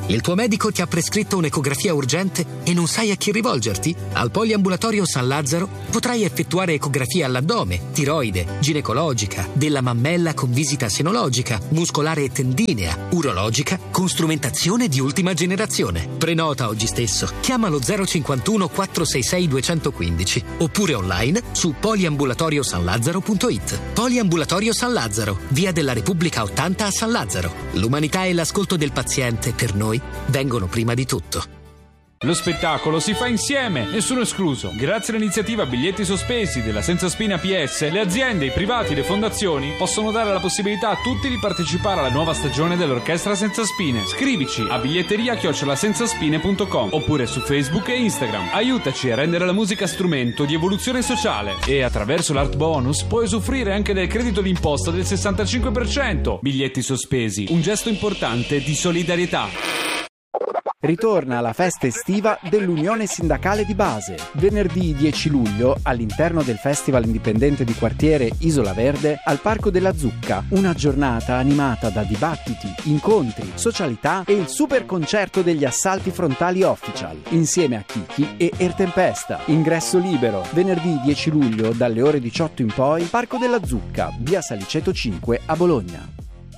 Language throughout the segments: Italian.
Il tuo medico ti ha prescritto un'ecografia urgente e non sai a chi rivolgerti? Al Poliambulatorio San Lazzaro potrai effettuare ecografia all'addome, tiroide, ginecologica, della mammella con visita senologica, muscolare e tendinea, urologica, con strumentazione di ultima generazione. Prenota oggi stesso. Chiama lo 051 466 215 oppure online su poliambulatoriosanlazzaro.it. Poliambulatorio San Lazzaro, via della Repubblica 80 a San Lazzaro. L'umanità e l'ascolto del paziente per noi vengono prima di tutto. Lo spettacolo si fa insieme, nessuno escluso. Grazie all'iniziativa Biglietti Sospesi della Senza Spine PS, le aziende, i privati e le fondazioni possono dare la possibilità a tutti di partecipare alla nuova stagione dell'Orchestra Senza Spine. Scrivici a biglietteria@senzaspine.com oppure su Facebook e Instagram. Aiutaci a rendere la musica strumento di evoluzione sociale e attraverso l'Art Bonus puoi usufruire anche del credito d'imposta del 65%. Biglietti Sospesi, un gesto importante di solidarietà. Ritorna la festa estiva dell'Unione Sindacale di Base. Venerdì 10 luglio, all'interno del Festival Indipendente di Quartiere Isola Verde, al Parco della Zucca. Una giornata animata da dibattiti, incontri, socialità e il super concerto degli Assalti Frontali Official, insieme a Kiki e Ertempesta. Ingresso libero. Venerdì 10 luglio, dalle ore 18 in poi, Parco della Zucca, via Saliceto 5 a Bologna.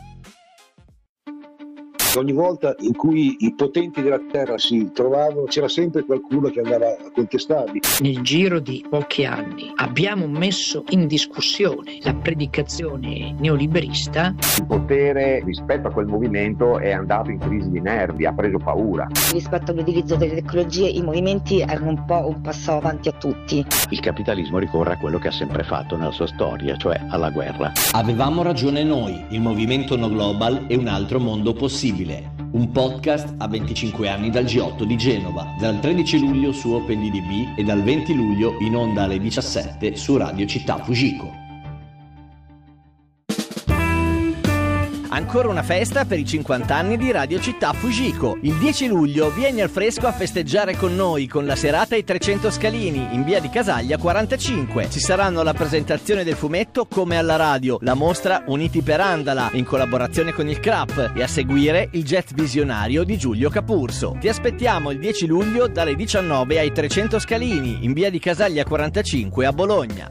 Ogni volta in cui i potenti della terra si trovavano c'era sempre qualcuno che andava a contestarli. Nel giro di pochi anni abbiamo messo in discussione la predicazione neoliberista. Il potere rispetto a quel movimento è andato in crisi di nervi, ha preso paura. Rispetto all'utilizzo delle tecnologie i movimenti erano un po' un passo avanti a tutti. Il capitalismo ricorre a quello che ha sempre fatto nella sua storia, cioè alla guerra. Avevamo ragione noi, il movimento No Global e un altro mondo possibile. Un podcast a 25 anni dal G8 di Genova, dal 13 luglio su OpenDDB e dal 20 luglio in onda alle 17 su Radio Città Fujiko. Ancora una festa per i 50 anni di Radio Città Fujiko. Il 10 luglio vieni al fresco a festeggiare con noi con la serata ai 300 Scalini in via di Casaglia 45. Ci saranno la presentazione del fumetto Come alla radio, la mostra Uniti per Andala in collaborazione con il CRAP e a seguire il jet visionario di Giulio Capurso. Ti aspettiamo il 10 luglio dalle 19 ai 300 Scalini in via di Casaglia 45 a Bologna.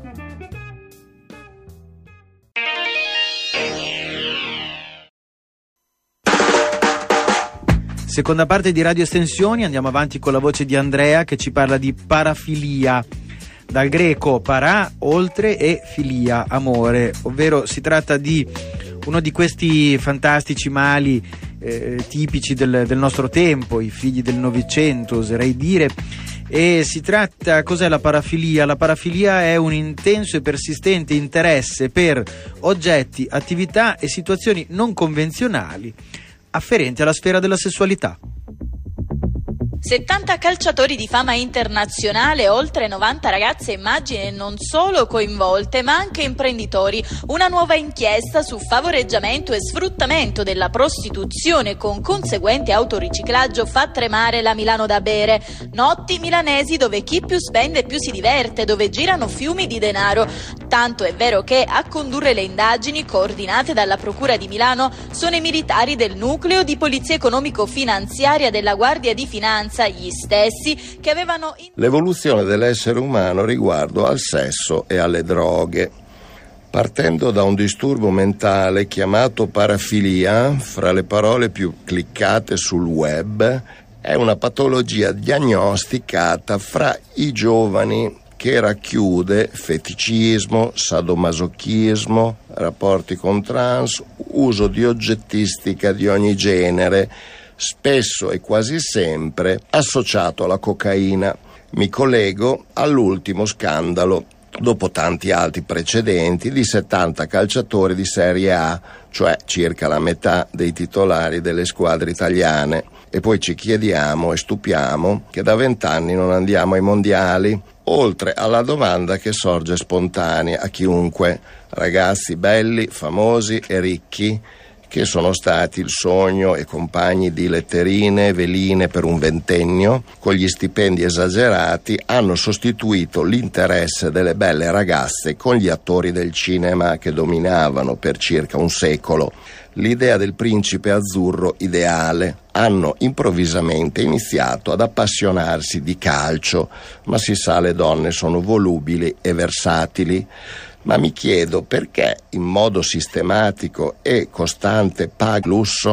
Seconda parte di Radio Estensioni, andiamo avanti con la voce di Andrea che ci parla di parafilia, dal greco para, oltre, e filia, amore, ovvero si tratta di uno di questi fantastici mali tipici del nostro tempo, i figli del Novecento oserei dire, e si tratta, cos'è la parafilia? La parafilia è un intenso e persistente interesse per oggetti, attività e situazioni non convenzionali afferenti alla sfera della sessualità. 70 calciatori di fama internazionale, oltre 90 ragazze immagini non solo coinvolte ma anche imprenditori. Una nuova inchiesta su favoreggiamento e sfruttamento della prostituzione con conseguente autoriciclaggio fa tremare la Milano da bere. Notti milanesi dove chi più spende più si diverte, dove girano fiumi di denaro. Tanto è vero che a condurre le indagini coordinate dalla Procura di Milano sono i militari del nucleo di polizia economico-finanziaria della Guardia di Finanza, gli stessi che avevano l'evoluzione dell'essere umano riguardo al sesso e alle droghe. Partendo da un disturbo mentale chiamato parafilia, fra le parole più cliccate sul web, è una patologia diagnosticata fra i giovani che racchiude feticismo, sadomasochismo, rapporti con trans, uso di oggettistica di ogni genere, spesso e quasi sempre associato alla cocaina. Mi collego all'ultimo scandalo, dopo tanti altri precedenti, di 70 calciatori di Serie A, cioè circa la metà dei titolari delle squadre italiane. E poi ci chiediamo e stupiamo che da 20 anni non andiamo ai mondiali, oltre alla domanda che sorge spontanea a chiunque: ragazzi belli, famosi e ricchi, che sono stati il sogno e compagni di letterine e veline per un ventennio, con gli stipendi esagerati, hanno sostituito l'interesse delle belle ragazze con gli attori del cinema che dominavano per circa un secolo l'idea del principe azzurro ideale. Hanno improvvisamente iniziato ad appassionarsi di calcio, ma si sa, le donne sono volubili e versatili. Ma mi chiedo perché in modo sistematico e costante lusso